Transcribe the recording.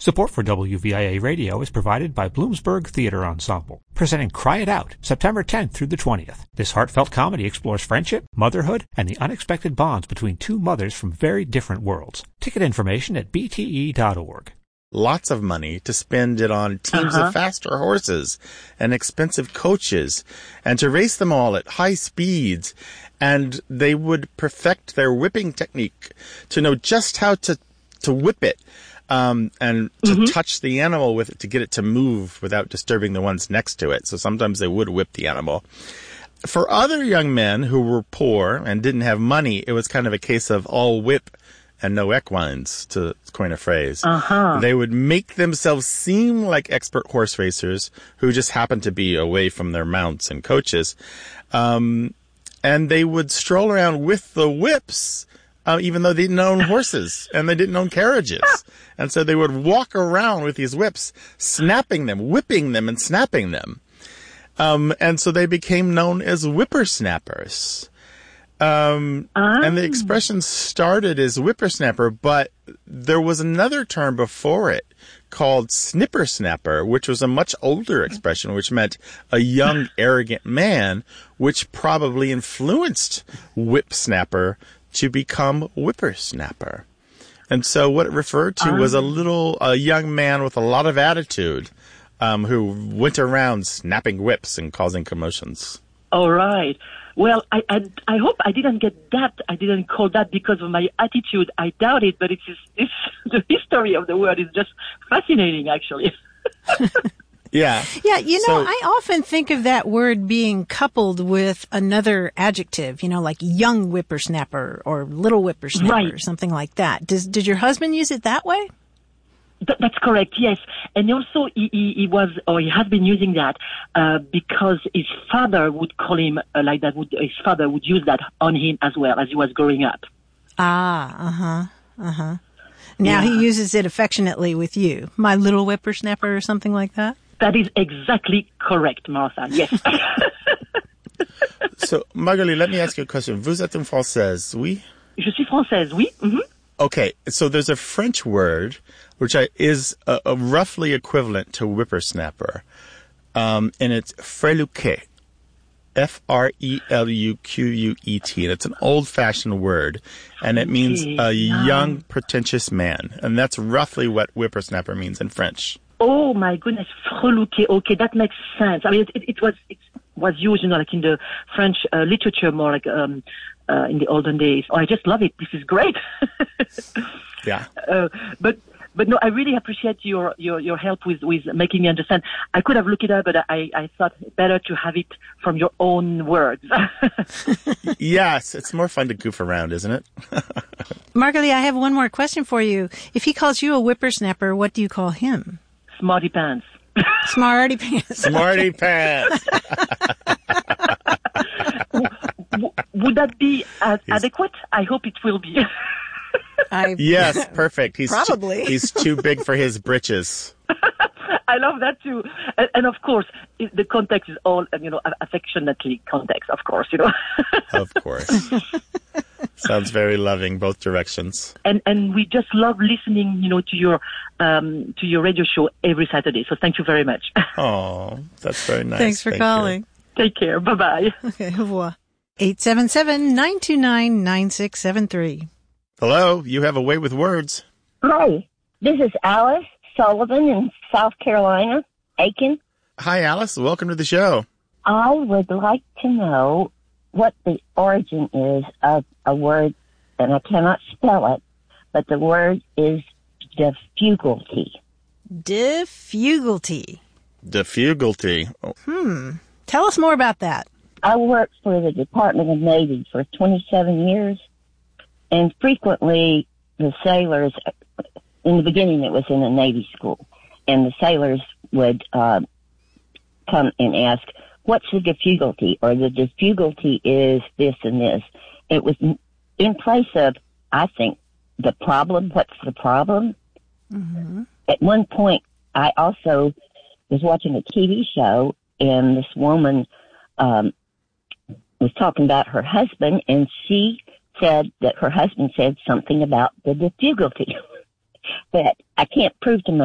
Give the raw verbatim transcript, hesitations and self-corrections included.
Support for W V I A Radio is provided by Bloomsburg Theater Ensemble, presenting Cry It Out, September tenth through the twentieth. This heartfelt comedy explores friendship, motherhood, and the unexpected bonds between two mothers from very different worlds. Ticket information at b t e dot org. Lots of money to spend it on teams uh-huh. of faster horses and expensive coaches and to race them all at high speeds. And they would perfect their whipping technique to know just how to, to whip it. Um, and to mm-hmm. touch the animal with it to get it to move without disturbing the ones next to it. So sometimes they would whip the animal. For other young men who were poor and didn't have money, it was kind of a case of all whip and no equines, to coin a phrase. Uh-huh. They would make themselves seem like expert horse racers who just happened to be away from their mounts and coaches. Um, and they would stroll around with the whips, Uh, even though they didn't own horses and they didn't own carriages. And so they would walk around with these whips, snapping them, whipping them and snapping them. Um, and so they became known as whippersnappers. Um, oh. And the expression started as whippersnapper, but there was another term before it called snippersnapper, which was a much older expression, which meant a young, arrogant man, which probably influenced whipsnapper to become whippersnapper. And so what it referred to um, was a little, a young man with a lot of attitude, um, who went around snapping whips and causing commotions. All right. Well, I, I, I hope I didn't get that. I didn't call that because of my attitude. I doubt it, but it's, it's the history of the word is just fascinating, actually. Yeah. Yeah, you know, so, I often think of that word being coupled with another adjective, you know, like young whippersnapper or little whippersnapper right. or something like that. Does, did your husband use it that way? Th- that's correct, yes. And also he, he, he was, or he has been using that uh, because his father would call him uh, like that. Would, his father would use that on him as well as he was growing up. Ah, uh-huh, uh-huh. Now yeah. he uses it affectionately with you. My little whippersnapper or something like that? That is exactly correct, Martha. Yes. So, Magali, let me ask you a question. Vous êtes une Française, oui? Je suis Française, oui. Mm-hmm. Okay, so there's a French word which I, is a, a roughly equivalent to whippersnapper, um, and it's freluquet. F R E L U Q U E T, and it's an old-fashioned word, and it means a young, pretentious man, and that's roughly what whippersnapper means in French. Oh my goodness, freluquet. Okay, that makes sense. I mean, it, it, it was it was used, you know, like in the French uh, literature, more like um, uh, in the olden days. Oh, I just love it. This is great. Yeah. Uh, but but no, I really appreciate your, your, your help with, with making me understand. I could have looked it up, but I, I thought better to have it from your own words. Yes, it's more fun to goof around, isn't it? Margali, I have one more question for you. If he calls you a whippersnapper, what do you call him? Smarty pants. Smarty pants. Smarty pants. w- would that be uh, adequate? I hope it will be. I, yes, perfect. He's probably. Too, he's too big for his britches. I love that too. And, and of course, it, the context is all, you know, affectionately context, of course, you know. Of course. Sounds very loving, both directions. And and we just love listening, you know, to your um to your radio show every Saturday. So thank you very much. Oh, that's very nice. Thanks for Thank calling. You. Take care. Bye bye. Okay, au revoir. eight seven seven, nine two nine, nine six seven three. Hello, you have a way with words. Hi, this is Alice Sullivan in South Carolina, Aiken. Hi, Alice. Welcome to the show. I would like to know what the origin is of a word, and I cannot spell it, but the word is diffugulty. Diffugulty. Diffugulty. Oh. Hmm. Tell us more about that. I worked for the Department of Navy for twenty-seven years, and frequently the sailors, in the beginning it was in a Navy school, and the sailors would uh, come and ask, what's the diffugulty? Or the diffugulty is this and this. It was in place of, I think, the problem. What's the problem? Mm-hmm. At one point, I also was watching a T V show, and this woman um, was talking about her husband, and she said that her husband said something about the diffugulty. But I can't prove to my